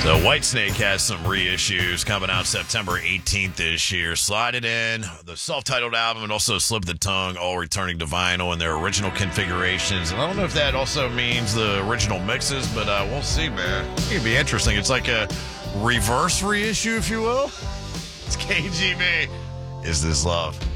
So Whitesnake has some reissues coming out September 18th this year. Slide It In, the self-titled album, and also Slip the Tongue, all returning to vinyl in their original configurations. And I don't know if that also means the original mixes, but we'll see, man. It's going to be interesting. It's like a reverse reissue, if you will. It's KGB. Is This Love?